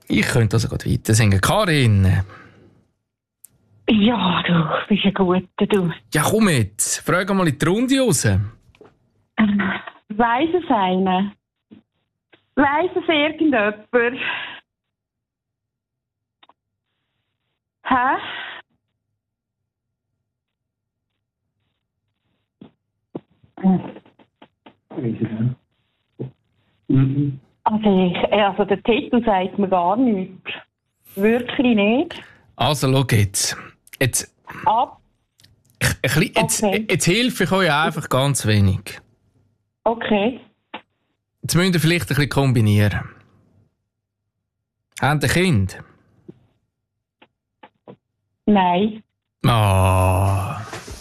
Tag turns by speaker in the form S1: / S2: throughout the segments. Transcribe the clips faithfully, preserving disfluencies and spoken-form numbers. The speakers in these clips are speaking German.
S1: Ich könnte also gerade weiter singen. Karin.
S2: Ja, du bist ein guter, du.
S1: Ja, komm jetzt. Frag mal in die Runde raus.
S2: Ähm, weiss es einer? Weiss es irgendjemand? Hä? Also, ich, also der Titel sagt mir gar nichts. Wirklich nicht.
S1: Also, schau jetzt. Jetzt,
S2: Ab.
S1: ein bisschen, jetzt,
S2: Okay.
S1: jetzt helfe ich euch einfach ganz wenig.
S2: Okay.
S1: Jetzt müsst ihr vielleicht ein bisschen kombinieren. Habt ihr ein Kind?
S2: Nein.
S1: Ah.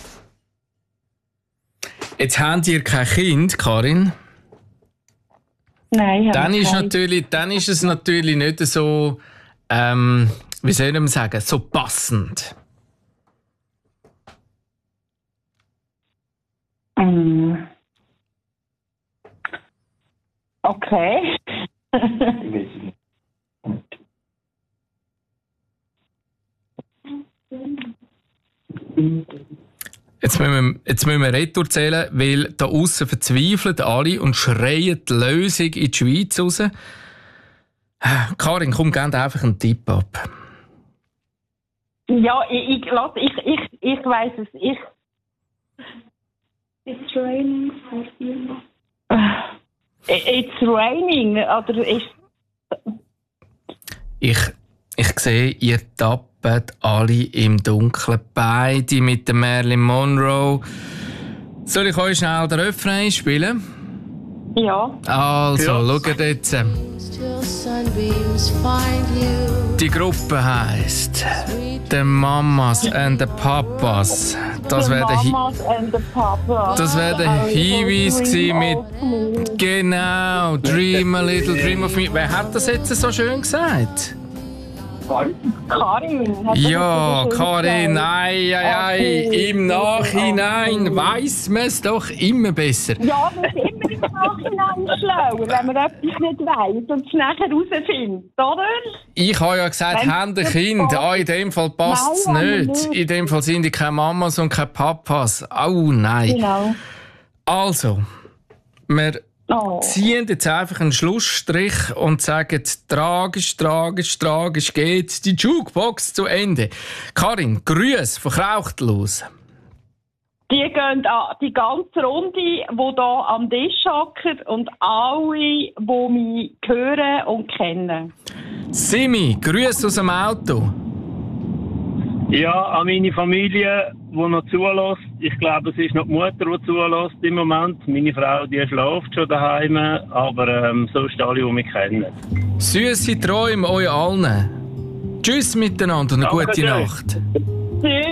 S1: Jetzt habt ihr kein Kind, Karin.
S2: Nein,
S1: Dann
S2: habe ich
S1: ist,
S2: keinen.
S1: natürlich, dann ist es natürlich nicht so, ähm, wie soll man sagen, so passend.
S2: Mm. Okay.
S1: Jetzt müssen wir, jetzt müssen wir retour zählen, weil da aussen verzweifeln alle und schreien die Lösung in die Schweiz raus. Karin, komm, gib einfach einen Tipp ab.
S2: Ja, ich, ich, lass, ich, ich, ich weiss es. Ich.
S3: It's raining for you.
S2: It's raining. Oder ist.
S1: Ich, ich sehe, ihr tappt alle im Dunkeln. Beide mit der Marilyn Monroe. Soll ich euch schnell den Refrain spielen?
S2: Ja.
S1: Also,
S4: Ja.
S1: schaut jetzt. Die Gruppe heisst The Mamas and the Papas. Das wäre der, Hi-
S2: Mamas and the Papa.
S1: das wär der Hinweis gewesen mit genau, Dream a Little Dream of Me. Wer hat das jetzt so schön gesagt?
S2: Karin. hat das
S1: Ja,
S2: jetzt so schön
S1: Karin,
S2: gesagt?
S1: ei, ei, ei.
S2: Okay.
S1: Im Nachhinein weiss man es doch immer besser.
S2: Ja, wir sind immer im Nachhinein schlauer, wenn man etwas nicht weiss und es nachher herausfindet, oder?
S1: Ich habe ja gesagt,
S2: Wenn-
S1: haben ein Kind. Ah, in dem Fall passt es
S2: Nein,
S1: nicht.
S2: nicht.
S1: In dem Fall sind die keine Mamas und keine Papas. Oh nein.
S2: Genau.
S1: Also, wir
S2: Oh.
S1: ziehen jetzt einfach einen Schlussstrich und sagen, tragisch, tragisch, tragisch geht die Jukebox zu Ende. Karin, Grüße von Krauchtlos.
S2: Die gehen an die ganze Runde, die hier am Tisch hocken und alle, die mich hören und kennen.
S1: Simi, Grüße aus dem Auto.
S4: Ja, an meine Familie, die noch zulässt. Ich glaube, es ist noch die Mutter, die zulässt im Moment. Meine Frau, die schläft schon daheim, aber ähm, sonst alle, die mich kennen.
S1: Süße Träume euch allen. Tschüss miteinander und eine
S4: Danke
S1: gute
S4: schön.
S1: Nacht.
S2: Tschüss.